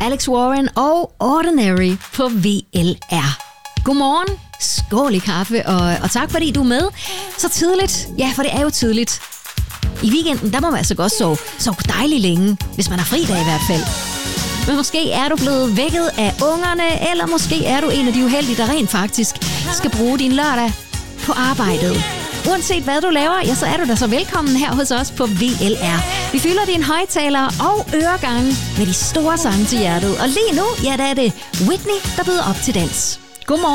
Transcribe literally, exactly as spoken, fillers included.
Alex Warren og Ordinary på V L R. Godmorgen, skål i kaffe, og, og tak fordi du er med så tidligt. Ja, for det er jo tidligt. I weekenden, der må man altså godt sove, sove dejligt længe, hvis man har fridag i hvert fald. Men måske er du blevet vækket af ungerne, eller måske er du en af de uheldige, der rent faktisk skal bruge din lørdag på arbejdet. Uanset hvad du laver, ja, så er du da så velkommen her hos os på V L R. Vi fylder dine højtalere og øregange med de store sange til hjertet. Og lige nu, ja, der er det Whitney, der byder op til dans. Godmorgen.